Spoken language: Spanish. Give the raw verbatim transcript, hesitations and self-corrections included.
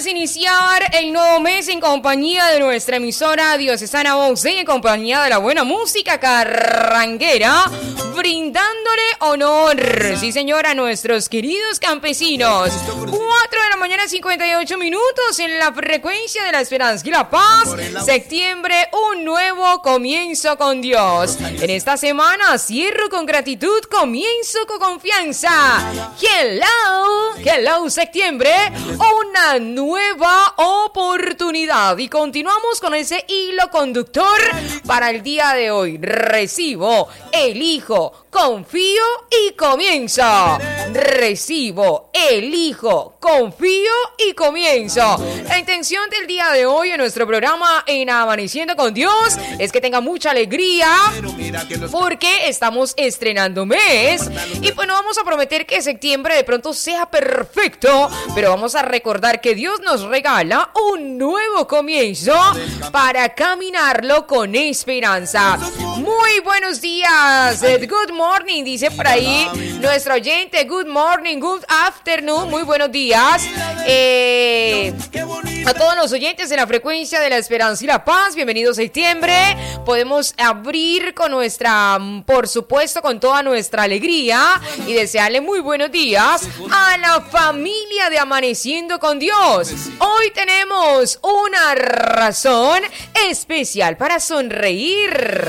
iniciar el nuevo mes en compañía de nuestra emisora Diocesana Voz y en compañía de la buena música carranguera, brindándole honor, sí señora, a nuestros queridos campesinos. cuatro de la mañana, cincuenta y ocho minutos en la frecuencia de la esperanza y la paz. Septiembre, un nuevo comienzo con Dios. En esta semana cierro con gratitud, comienzo con confianza. Hello, hello septiembre, una nueva oportunidad y continuamos con ese hilo conductor para el día de hoy. Recibo, elijo, confío y comienzo. Recibo, elijo, confío y comienzo. La intención del día de hoy en nuestro programa en Amaneciendo con Dios es que tenga mucha alegría porque estamos estrenando mes y pues no vamos a prometer que septiembre de pronto sea perfecto, pero vamos a recordar que Dios nos regala un nuevo comienzo para caminarlo con esperanza. Muy buenos días, good morning, dice por ahí nuestro oyente. Good morning, good afternoon, muy buenos días eh, a todos los oyentes de la frecuencia de la esperanza y la paz. Bienvenidos a septiembre. Podemos abrir con nuestra, por supuesto, con toda nuestra alegría y desearle muy buenos días a la familia de Amaneciendo con Dios. Hoy tenemos una razón especial para sonreír.